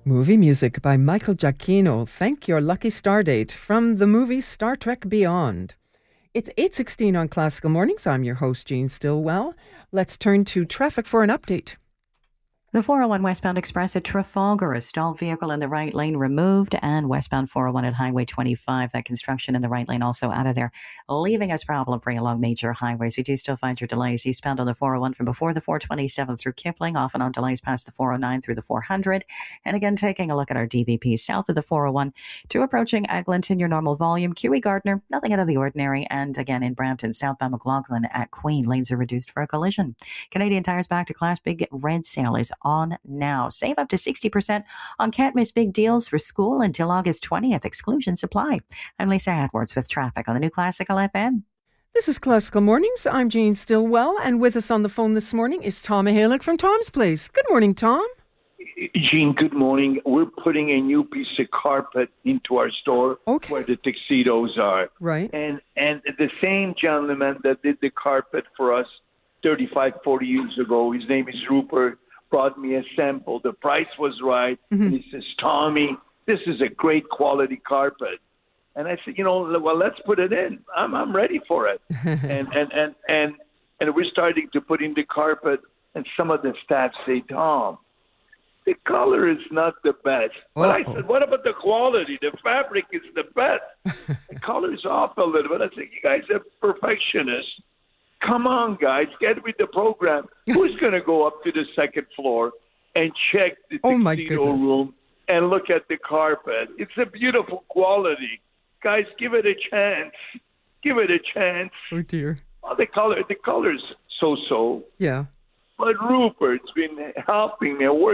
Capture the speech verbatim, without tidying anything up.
Movie music by Michael Giacchino. Thank Your Lucky Stardate from the movie Star Trek Beyond. It's eight sixteen on Classical Mornings. I'm your host, Jean Stillwell. Let's turn to traffic for an update. The four oh one westbound express at Trafalgar, a stalled vehicle in the right lane removed, and westbound four oh one at Highway twenty-five, that construction in the right lane also out of there, leaving us problem-free along major highways. We do still find your delays eastbound on the four oh one from before the four twenty-seven through Kipling, often on delays past the four oh nine through the four hundred. And again, taking a look at our D V P south of the four oh one to approaching Eglinton, your normal volume. Q E Gardner, nothing out of the ordinary. And again, in Brampton, southbound McLaughlin at Queen, lanes are reduced for a collision. Canadian Tire's Back to Class Big Red Sale is on now. Save up to sixty percent on can't miss big deals for school until August twentieth. Exclusion supply. I'm Lisa Edwards with traffic on the new Classical F M. This is Classical Mornings. I'm Jean Stillwell, and with us on the phone this morning is Tom Mahalik from Tom's Place. Good morning, Tom. Jean, good morning. We're putting a new piece of carpet into our store okay. where the tuxedos are. Right. And and the same gentleman that did the carpet for us thirty-five, forty years ago, his name is Rupert, brought me a sample. The price was right. Mm-hmm. And he says, Tommy, this is a great quality carpet. And I said, you know, well, let's put it in. I'm I'm ready for it. and, and, and, and, and we're starting to put in the carpet, and some of the staff say, Tom, the color is not the best. But I said, what about the quality? The fabric is the best. The color is off a little bit. I said, you guys are perfectionists. Come on, guys, get with the program. Who's going to go up to the second floor and check the oh tuxedo room and look at the carpet? It's a beautiful quality. Guys, give it a chance. Give it a chance. Oh, dear. Oh, the color, the color's so-so. Yeah. But Rupert's been helping me, working